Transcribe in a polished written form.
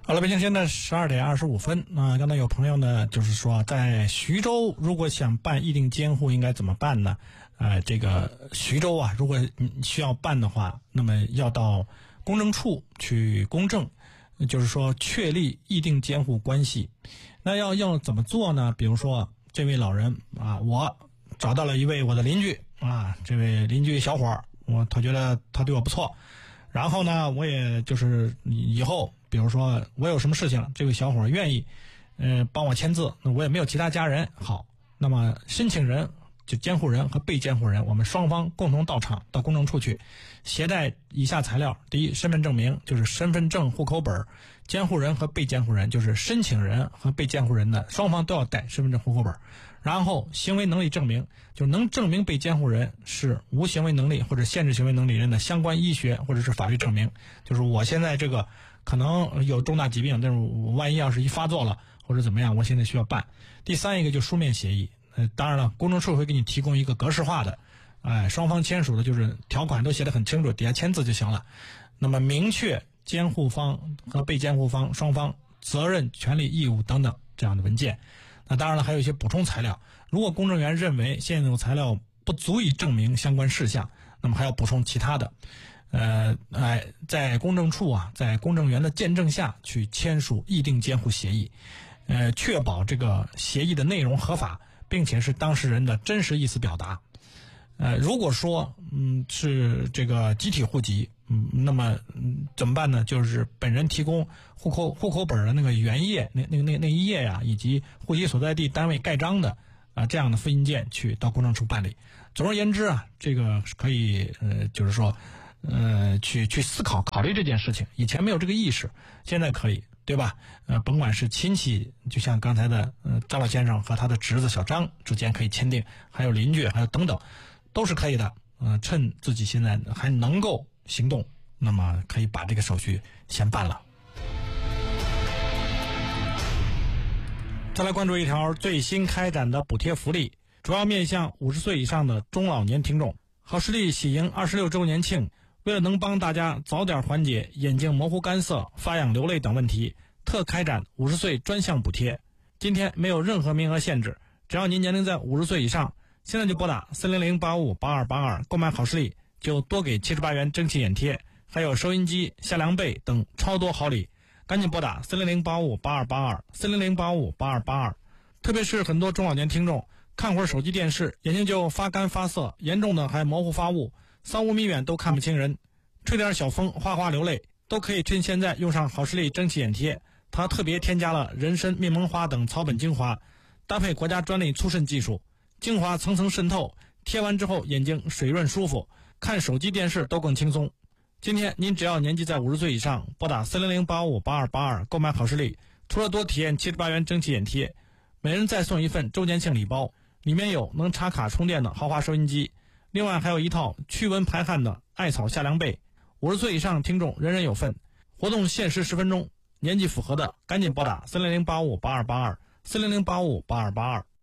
好了，北京现在12:25。刚才有朋友呢，就是说在徐州如果想办议定监护应该怎么办呢？这个徐州啊，如果需要办的话，那么要到公证处去公证，就是说确立议定监护关系。那要怎么做呢？比如说这位老人啊，我找到了一位我的邻居啊，这位邻居小伙儿，他觉得他对我不错，然后呢，我也就是以后比如说我有什么事情，这位小伙愿意帮我签字，那我也没有其他家人，好，那么申请人就监护人和被监护人，我们双方共同到场到公证处去，携带以下材料：第一，身份证明，就是身份证、户口本；监护人和被监护人，就是申请人和被监护人的双方都要带身份证、户口本。然后行为能力证明，就能证明被监护人是无行为能力或者限制行为能力人的相关医学或者是法律证明，就是我现在这个可能有重大疾病，但是我万一要是一发作了或者怎么样，我现在需要办。第三一个就书面协议，当然了，公证处会给你提供一个格式化的，双方签署的就是条款都写得很清楚，底下签字就行了。那么明确监护方和被监护方双方责任、权利、义务等等这样的文件。那当然了，还有一些补充材料，如果公证员认为现有材料不足以证明相关事项，那么还要补充其他的。在公证处啊，在公证员的见证下去签署议定监护协议，确保这个协议的内容合法，并且是当事人的真实意思表达。如果说是这个集体户籍，那么怎么办呢？就是本人提供户口本的那个原页，那一页呀，以及户籍所在地单位盖章的这样的复印件去到公证处办理。总而言之啊，这个可以就是说去思考考虑这件事情。以前没有这个意识，现在可以，对吧？甭管是亲戚，就像刚才的张老先生和他的侄子小张之间可以签订，还有邻居，还有等等，都是可以的。趁自己现在还能够行动，那么可以把这个手续先办了。再来关注一条最新开展的补贴福利，主要面向50岁以上的中老年听众。好视力喜迎26周年庆，为了能帮大家早点缓解眼睛模糊干涩、发痒流泪等问题，特开展50岁专项补贴。今天没有任何名额限制，只要您年龄在50岁以上，现在就拨打400858282购买好视力，就多给78元蒸汽眼贴，还有收音机、夏凉被等超多好礼。赶紧拨打400858282 400858282。特别是很多中老年听众看会儿手机电视，眼睛就发干发涩，严重的还模糊发雾，3-5米远都看不清人，吹点小风哗哗流泪，都可以趁现在用上好视力蒸汽眼贴。它特别添加了人参、蜜檬花等草本精华，搭配国家专利粗渗技术，精华层层渗透，贴完之后眼睛水润舒服，看手机电视都更轻松。今天您只要年纪在50岁以上，拨打400858282购买好视力，除了多体验78元蒸汽眼贴，每人再送一份周年庆礼包，里面有能插卡充电的豪华收音机，另外还有一套驱蚊排汗的艾草夏凉被。50岁以上听众人人有份，活动限时10分钟，年纪符合的赶紧拨打400858282 400858282。